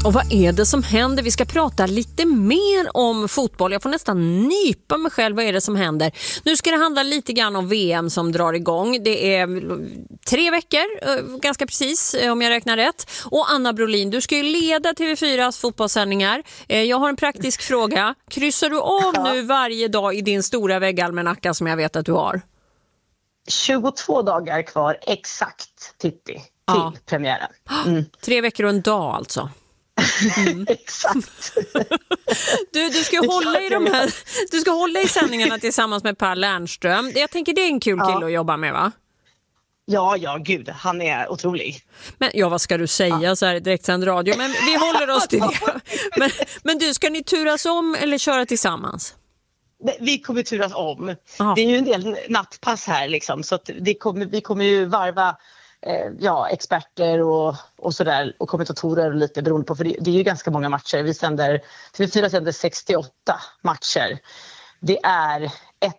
Och vad är det som händer? Vi ska prata lite mer om fotboll. Jag får nästan nypa mig själv. Vad är det som händer? Nu ska det handla lite grann om VM som drar igång. Det är 3 veckor, ganska precis om jag räknar rätt. Och Anna Brolin, du ska ju leda TV4s fotbollssändningar. Jag har en praktisk fråga. Kryssar du av nu varje dag i din stora väggalmanacka som jag vet att du har? 22 dagar kvar exakt, Titti, till premiären. 3 veckor och en dag alltså. Exakt. Du ska hålla i du ska hålla i sändningarna tillsammans med Per Lernström. Jag tänker det är en kul kille att jobba med, va? Ja, gud, han är otrolig. Men vad ska du säga så här i direktsänd radio? Men vi håller oss till det. Men du, ska ni turas om eller köra tillsammans? Vi kommer turas om. Aha. Det är ju en del nattpass här liksom, så att vi kommer ju varva experter och sådär, och kommentatorer och lite beroende på, för det är ju ganska många matcher. TV4 sänder 68 matcher. Det är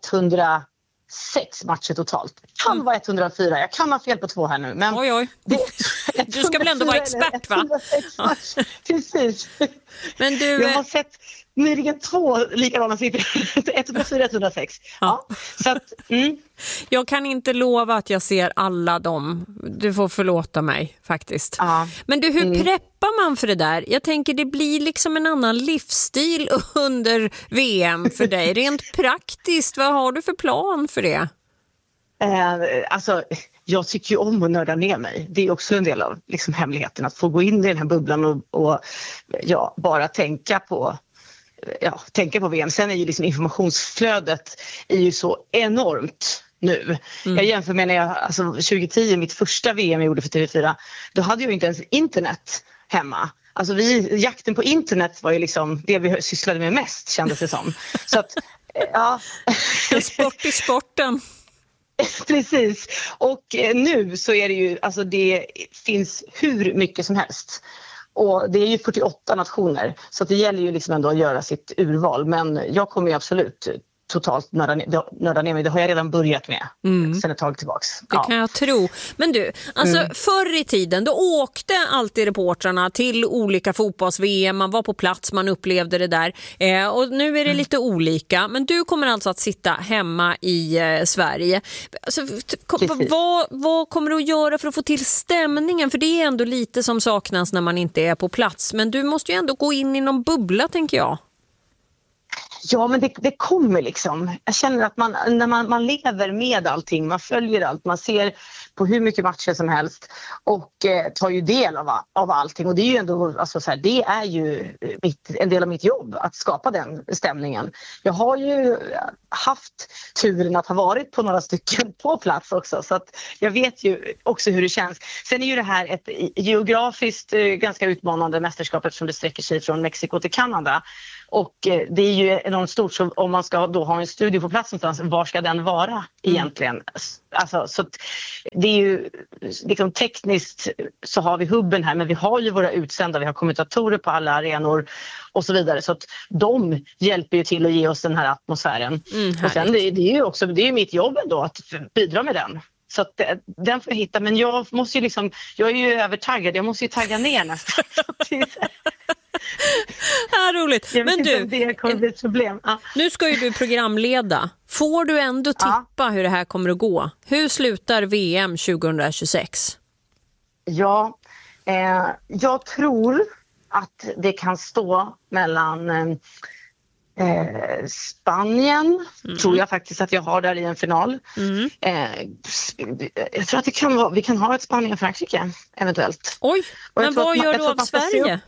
106 matcher totalt. Kan vara 104. Jag kan ha fel på 2 här nu, men oj. Du ska väl ändå vara expert, va? 106 matcher. Precis. Men jag har sett nyligen 2 likadana siffror. 104-106. Ja. Så att, Jag kan inte lova att jag ser alla dem. Du får förlåta mig faktiskt. Ja. Men du, hur preppar man för det där? Jag tänker det blir liksom en annan livsstil under VM för dig. Rent praktiskt, vad har du för plan för det? Alltså, jag tycker ju om att nörda ner mig. Det är också en del av liksom hemligheten, att få gå in i den här bubblan och bara tänka på VM. Sen är ju liksom informationsflödet är ju så enormt nu. Jag jämför med när jag 2010, mitt första VM jag gjorde för TV4, då hade jag inte ens internet hemma. Alltså jakten på internet var ju liksom det vi sysslade med mest, kändes det som. Så att, En sport i sporten. Precis. Och nu så är det ju, alltså det finns hur mycket som helst. Och det är ju 48 nationer, så det gäller ju liksom ändå att göra sitt urval. Men jag kommer ju absolut totalt nörda ner mig. Det har jag redan börjat med sen ett tag tillbaks. Det kan jag tro. Men du, förr i tiden då åkte alltid reportrarna till olika fotbolls-VM. Man var på plats, man upplevde det där. Och nu är det lite olika. Men du kommer alltså att sitta hemma i Sverige. Alltså, vad kommer du att göra för att få till stämningen? För det är ändå lite som saknas när man inte är på plats. Men du måste ju ändå gå in i någon bubbla, tänker jag. Ja, men det kommer liksom. Jag känner att när man lever med allting, man följer allt, man ser på hur mycket matcher som helst och tar ju del av allting. Och det är ju ändå, alltså så här, det är ju en del av mitt jobb att skapa den stämningen. Jag har ju haft turen att ha varit på några stycken på plats också, så att jag vet ju också hur det känns. Sen är ju det här ett geografiskt ganska utmanande mästerskap, eftersom det sträcker sig från Mexiko till Kanada. Och det är ju enormt stort, så om man ska då ha en studio på plats någonstans, var ska den vara egentligen? Alltså, så det är ju liksom tekniskt så har vi hubben här, men vi har ju våra utsända, vi har kommentatorer på alla arenor och så vidare, så att de hjälper ju till att ge oss den här atmosfären. Och sen det är ju också, det är mitt jobb ändå att bidra med den. Så att den får jag hitta, men jag måste ju liksom, jag är ju övertaggad, jag måste ju tagga ner nästan. Roligt. Men du, det kommer bli ett problem. Nu ska ju du programleda. Får du ändå tippa hur det här kommer att gå? Hur slutar VM 2026? Ja, jag tror att det kan stå mellan Spanien, tror jag faktiskt att jag har där i en final. Jag tror att vi kan ha ett Spanien-Frankrike eventuellt. Oj, men vad gör du av Sverige?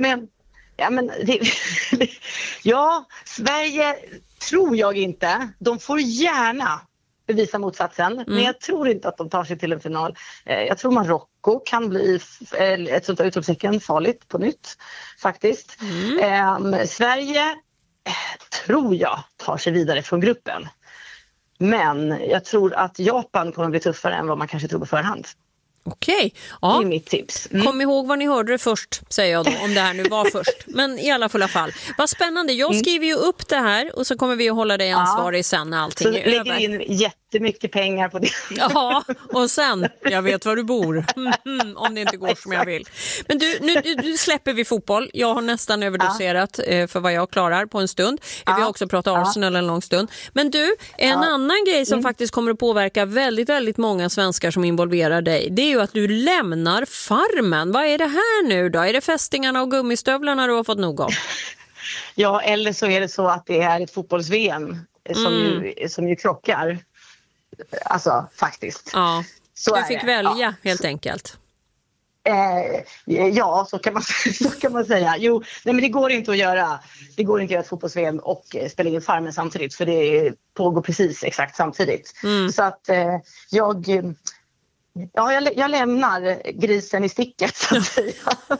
Sverige tror jag inte. De får gärna bevisa motsatsen, men jag tror inte att de tar sig till en final. Jag tror Marocko kan bli ett sånt utropstecken farligt på nytt faktiskt. Sverige tror jag tar sig vidare från gruppen. Men jag tror att Japan kommer bli tuffare än vad man kanske tror på förhand. Okej, det är mitt tips. Kom ihåg vad ni hörde det först, säger jag då, om det här nu var först. Men i alla fall, vad spännande. Jag skriver ju upp det här och så kommer vi att hålla dig ansvarig sen när allting är över. Så lägger in jättemycket pengar på det. Ja, och sen, jag vet var du bor, om det inte går som jag vill. Men du, nu släpper vi fotboll. Jag har nästan överdoserat för vad jag klarar på en stund. Vi har också pratat Arsenal en lång stund. Men du, en annan grej som faktiskt kommer att påverka väldigt, väldigt många svenskar som involverar dig, det är ju att du lämnar Farmen. Vad är det här nu då? Är det fästingarna och gummistövlarna du har fått nog av? Ja, eller så är det så att det är ett fotbolls-VM som ju krockar. Alltså, faktiskt. Ja, så du fick välja helt enkelt. Ja, så kan man säga. Jo, nej, men det går inte att göra ett fotbolls-VM och spela in Farmen samtidigt, för det pågår precis exakt samtidigt. Så att jag lämnar grisen i sticket, så att säga.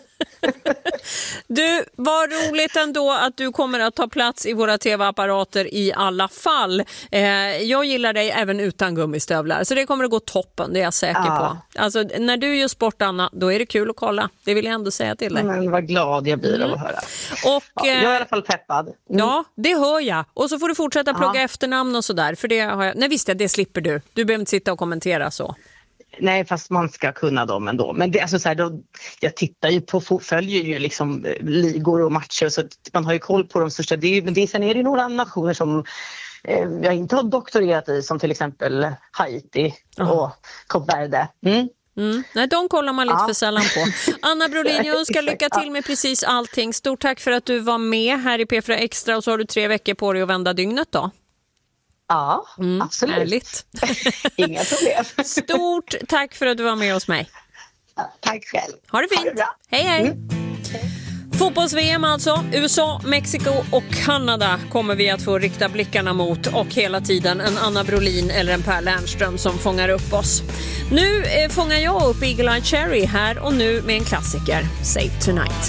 Du, vad roligt ändå att du kommer att ta plats i våra tv-apparater i alla fall. Jag gillar dig även utan gummistövlar, så det kommer att gå toppen, det är jag säker på. Alltså, när du gör sport, Anna, då är det kul att kolla. Det vill jag ändå säga till dig. Men vad glad jag blir av att höra. Och, jag är i alla fall peppad. Ja, det hör jag. Och så får du fortsätta plugga efternamn och sådär, för det har jag... Nej, visst, det slipper du. Du behöver inte sitta och kommentera så. Nej, fast man ska kunna dem ändå. Men det, alltså, så här, jag tittar ju på, följer ju liksom ligor och matcher, så man har ju koll på de största. Sen är det några nationer som jag inte har doktorerat i, som till exempel Haiti och Kap Verde. Nej, de kollar man lite för sällan på. Anna Brolin, jag önskar lycka till med precis allting. Stort tack för att du var med här i P4 Extra, och så har du 3 veckor på dig att vända dygnet då. Ja, absolut. Härligt. Inga problem. Stort tack för att du var med hos mig. Ja, tack själv. Ha det fint. Ha det bra. Hej, hej. Fotbolls-VM alltså. USA, Mexiko och Kanada kommer vi att få rikta blickarna mot, och hela tiden en Anna Brolin eller en Per Lernström som fångar upp oss. Nu fångar jag upp Eagle Eye Cherry här och nu med en klassiker, Save Tonight.